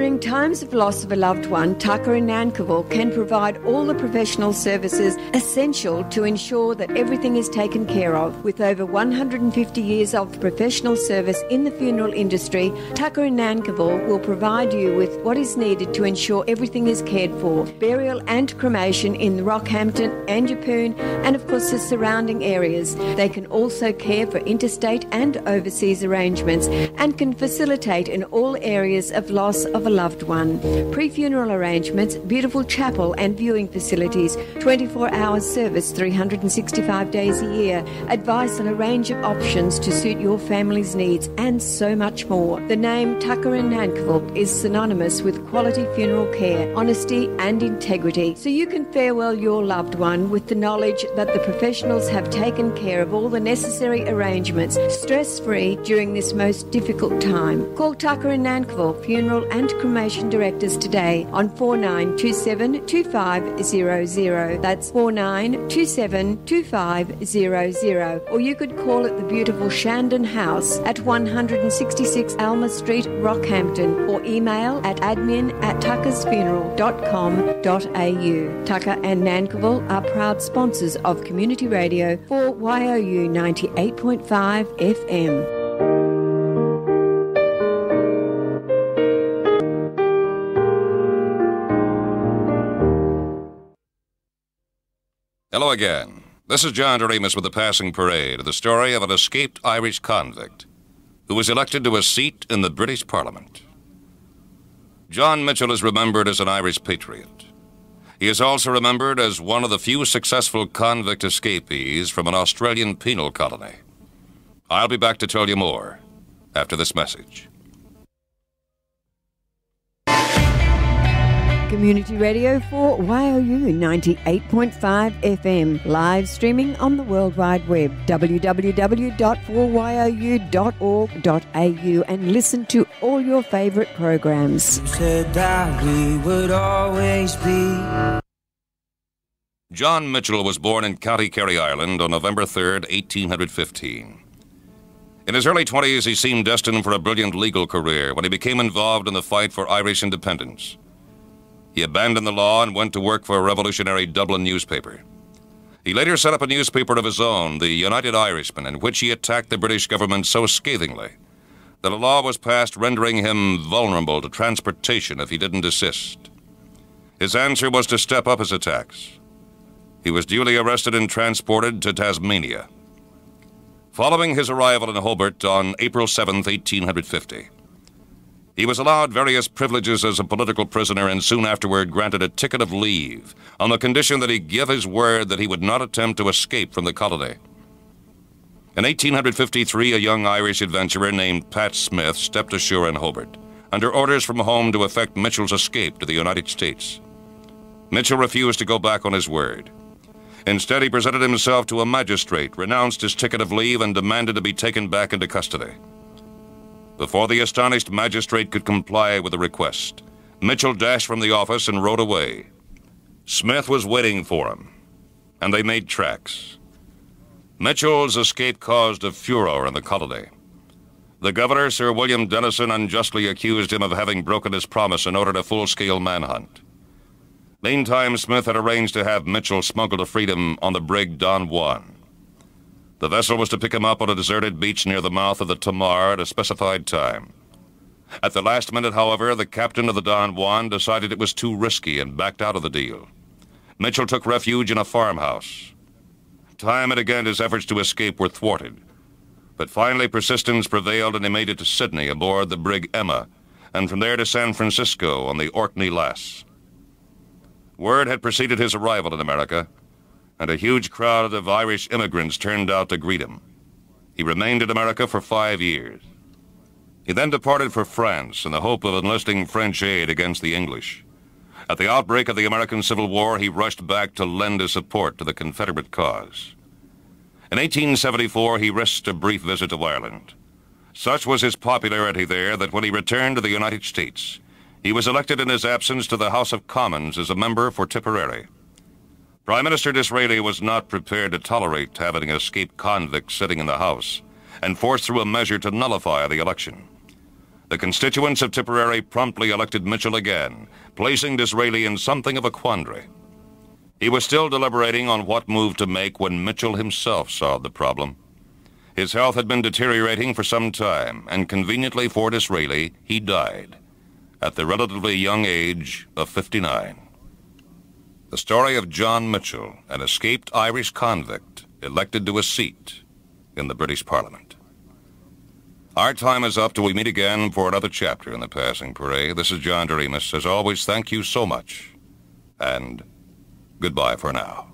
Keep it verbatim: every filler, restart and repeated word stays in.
During times of loss of a loved one, Tucker in Nankivell can provide all the professional services essential to ensure that everything is taken care of. With over one hundred fifty years of professional service in the funeral industry, Tucker in Nankivell will provide you with what is needed to ensure everything is cared for. Burial and cremation in Rockhampton and Yeppoon and of course the surrounding areas. They can also care for interstate and overseas arrangements and can facilitate in all areas of loss of a loved one. Pre-funeral arrangements, beautiful chapel and viewing facilities, twenty-four hour service three hundred sixty-five days a year, advice on a range of options to suit your family's needs and so much more. The name Tucker in Nankivell is synonymous with quality funeral care, honesty and integrity, so you can farewell your loved one with the knowledge that the professionals have taken care of all the necessary arrangements stress-free during this most difficult time. Call Tucker in Nankivell Funeral and Cremation Directors today on four nine two seven two five zero zero. That's four nine two seven two five zero zero. Or you could call at the beautiful Shandon House at one sixty-six Alma Street, Rockhampton, or email at admin at tuckersfuneral dot com dot a u. Tucker and Nankivell are proud sponsors of Community Radio for Y O U ninety-eight point five F M. Hello again. This is John Doremus with the Passing Parade, the story of an escaped Irish convict who was elected to a seat in the British Parliament. John Mitchell is remembered as an Irish patriot. He is also remembered as one of the few successful convict escapees from an Australian penal colony. I'll be back to tell you more after this message. Community Radio for Y O U ninety-eight point five F M, live streaming on the World Wide Web, w w w dot four y o u dot org dot a u, and listen to all your favourite programs. You said that we would always be. John Mitchell was born in County Kerry, Ireland on November third, eighteen fifteen. In his early twenties, he seemed destined for a brilliant legal career when he became involved in the fight for Irish independence. He abandoned the law and went to work for a revolutionary Dublin newspaper. He later set up a newspaper of his own, the United Irishman, in which he attacked the British government so scathingly that a law was passed rendering him vulnerable to transportation if he didn't desist. His answer was to step up his attacks. He was duly arrested and transported to Tasmania. Following his arrival in Hobart on April seventh, eighteen fifty, he was allowed various privileges as a political prisoner and soon afterward granted a ticket of leave on the condition that he give his word that he would not attempt to escape from the colony. In eighteen fifty-three, a young Irish adventurer named Pat Smith stepped ashore in Hobart under orders from home to effect Mitchell's escape to the United States. Mitchell refused to go back on his word. Instead, he presented himself to a magistrate, renounced his ticket of leave, and demanded to be taken back into custody. Before the astonished magistrate could comply with the request, Mitchell dashed from the office and rode away. Smith was waiting for him, and they made tracks. Mitchell's escape caused a furor in the colony. The governor, Sir William Denison, unjustly accused him of having broken his promise and ordered a full-scale manhunt. Meantime, Smith had arranged to have Mitchell smuggled to freedom on the brig Don Juan. The vessel was to pick him up on a deserted beach near the mouth of the Tamar at a specified time. At the last minute, however, the captain of the Don Juan decided it was too risky and backed out of the deal. Mitchell took refuge in a farmhouse. Time and again his efforts to escape were thwarted, but finally persistence prevailed and he made it to Sydney aboard the brig Emma, and from there to San Francisco on the Orkney Lass. Word had preceded his arrival in America, and a huge crowd of Irish immigrants turned out to greet him. He remained in America for five years. He then departed for France in the hope of enlisting French aid against the English. At the outbreak of the American Civil War, he rushed back to lend his support to the Confederate cause. In eighteen seventy-four, he risked a brief visit to Ireland. Such was his popularity there that when he returned to the United States, he was elected in his absence to the House of Commons as a member for Tipperary. Prime Minister Disraeli was not prepared to tolerate having an escaped convict sitting in the House and forced through a measure to nullify the election. The constituents of Tipperary promptly elected Mitchell again, placing Disraeli in something of a quandary. He was still deliberating on what move to make when Mitchell himself saw the problem. His health had been deteriorating for some time, and conveniently for Disraeli, he died at the relatively young age of fifty-nine. The story of John Mitchell, an escaped Irish convict, elected to a seat in the British Parliament. Our time is up till we meet again for another chapter in The Passing Parade. This is John Doremus. As always, thank you so much, and goodbye for now.